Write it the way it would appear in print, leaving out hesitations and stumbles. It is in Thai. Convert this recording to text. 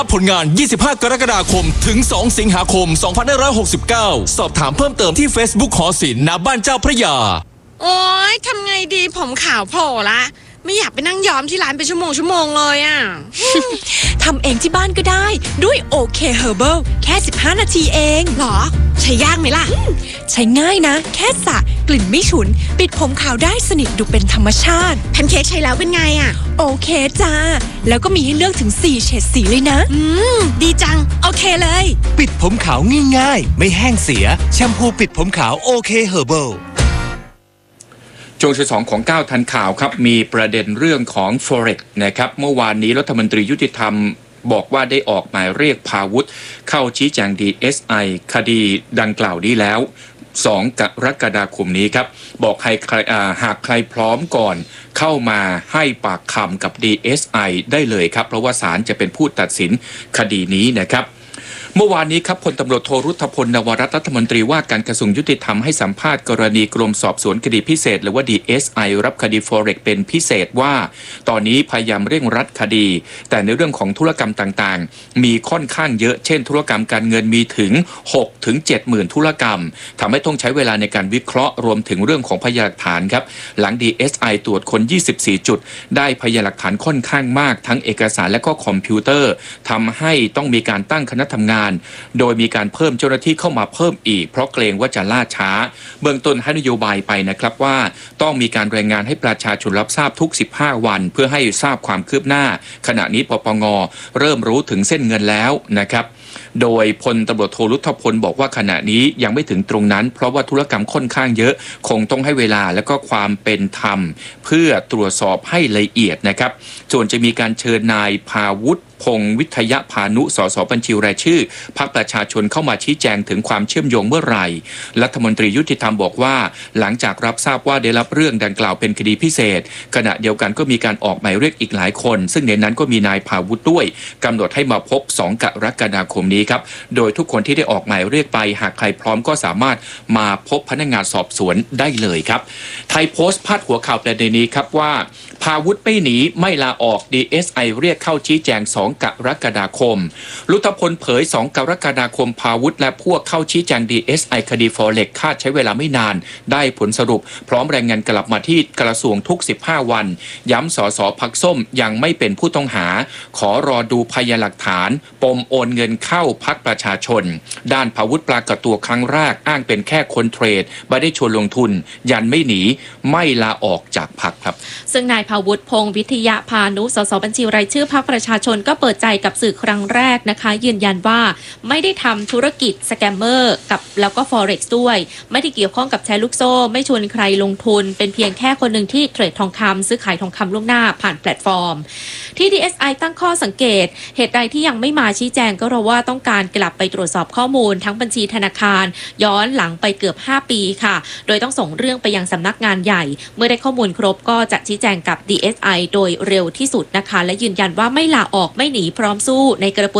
ผลงาน 25 กรกฎาคม ถึง 2 สิงหาคม 2569 สอบถามเพิ่มเติมที่ Facebook หอศิลป์ณบ้านเจ้าพระยาโอ๊ยทำไงดีผมขาวโผล่ละไม่อยากไปนั่งย้อมที่ร้านเป็นชั่วโมงเลยอ่ะทำเองที่บ้านก็ได้ด้วยโอเคเฮอร์เบิลแค่15 นาทีเองหรอใช้ยากไหมล่ะใช้ง่ายนะแค่สระกลิ่นไม่ฉุนปิดผมขาวได้สนิทดูเป็นธรรมชาติแพนเค้กใช้แล้วเป็นไงอ่ะโอเคจ้าแล้วก็มีให้เลือกถึง4เฉดสีเลยนะดีจังโอเคเลยปิดผมขาวง่ายๆไม่แห้งเสียแชมพูปิดผมขาวโอเคเฮอร์เบิลช่วงที่2ของ9ทันข่าวครับมีประเด็นเรื่องของ Forex นะครับเมื่อวานนี้รัฐมนตรียุติธรรมบอกว่าได้ออกหมายเรียกพาวุฒิเข้าชี้แจง DSI คดีดังกล่าวนี้แล้ว2 กรกฎาคมนี้ครับบอกให้หากใครพร้อมก่อนเข้ามาให้ปากคำกับ DSI ได้เลยครับเพราะว่าศาลจะเป็นผู้ตัดสินคดีนี้นะครับเมื่อวานนี้ครับพลตำรวจโทรุธพล นวรัตน์รัฐมนตรีว่าการกระทรวงยุติธรรมให้สัมภาษณ์กรณีกรมสอบสวนคดีพิเศษหรือว่า DSI รับคดี Forex เป็นพิเศษว่าตอนนี้พยายามเร่งรัดคดีแต่ในเรื่องของธุรกรรมต่างๆมีค่อนข้างเยอะเช่นธุรกรรมการเงินมีถึง 6-7 หมื่นธุรกรรมทำให้ต้องใช้เวลาในการวิเคราะห์รวมถึงเรื่องของพยานหลักฐานครับหลัง DSI ตรวจคน24 จุดได้พยานหลักฐานค่อนข้างมากทั้งเอกสารและก็คอมพิวเตอร์ทำให้ต้องมีการตั้งคณะทำงานโดยมีการเพิ่มเจ้าหน้าที่เข้ามาเพิ่มอีกเพราะเกรงว่าจะล่าช้าเบื้องต้นให้นโยบายไปนะครับว่าต้องมีการรายงานให้ประชาชนรับทราบทุก15 วันเพื่อให้ทราบความคืบหน้าขณะนี้ปปง.เริ่มรู้ถึงเส้นเงินแล้วนะครับโดยพลตำรวจโทรุธพลบอกว่าขณะนี้ยังไม่ถึงตรงนั้นเพราะว่าธุรกรรมค่อนข้างเยอะคงต้องให้เวลาและก็ความเป็นธรรมเพื่อตรวจสอบให้ละเอียดนะครับส่วนจะมีการเชิญนายพาวุฒิพงศ์วิทยพานุ สส บัญชีรายชื่อพรรคประชาชนเข้ามาชี้แจงถึงความเชื่อมโยงเมื่อไหร่รัฐมนตรียุติธรรมบอกว่าหลังจากรับทราบว่าได้รับเรื่องดังกล่าวเป็นคดีพิเศษขณะเดียวกันก็มีการออกหมายเรียกอีกหลายคนซึ่งในนั้นก็มีนายพาวุฒิด้วยกำหนดให้มาพบ2 กรกฎาคมนี้ครับโดยทุกคนที่ได้ออกหมายเรียกไปหากใครพร้อมก็สามารถมาพบพนักงานสอบสวนได้เลยครับไทยโพสต์พาดหัวข่าวประเด็นนี้ครับว่าพาวุฒิไม่หนีไม่ลาออก DSI เรียกเข้าชี้แจง2 กรกฎาคมรุธพลเผย2 กรกฎาคมพาวุฒิและพวกเข้าชี้แจง DSI คดี Forex คาดใช้เวลาไม่นานได้ผลสรุปพร้อมรายงานกลับมาที่กระทรวงทุก15 วันย้ำสสพรรคส้มยังไม่เป็นผู้ต้องหาขอรอดูพยานหลักฐานปมโอนเงินเข้าพรรคประชาชนด้านพาวุฒิปรากฏตัวครั้งแรกอ้างเป็นแค่คนเทรดไม่ได้ชวนลงทุนยันไม่หนีไม่ลาออกจากพรรคครับซึ่งนายพาวุฒิพงศ์วิทยพานุ สส บัญชีรายชื่อพรรคประชาชนก็เปิดใจกับสื่อครั้งแรกนะคะยืนยันว่าไม่ได้ทำธุรกิจสแกมเมอร์กับแล้วก็ Forex ด้วยไม่ได้เกี่ยวข้องกับแชร์ลูกโซ่ไม่ชวนใครลงทุนเป็นเพียงแค่คนหนึ่งที่เทรดทองคำซื้อขายทองคำล่วงหน้าผ่านแพลตฟอร์มที่ DSI ตั้งข้อสังเกตเหตุใดที่ยังไม่มาชี้แจงก็เพราะว่าต้องการกลับไปตรวจสอบข้อมูลทั้งบัญชีธนาคารย้อนหลังไปเกือบ5 ปีค่ะโดยต้องส่งเรื่องไปยังสำนักงานใหญ่เมื่อได้ข้อมูลครบก็จะชี้แจงกับ DSI โดยเร็วที่สุดนะคะและยืนยันว่าไม่ลาออกไม่หนีพร้อมสู้ในกระบวน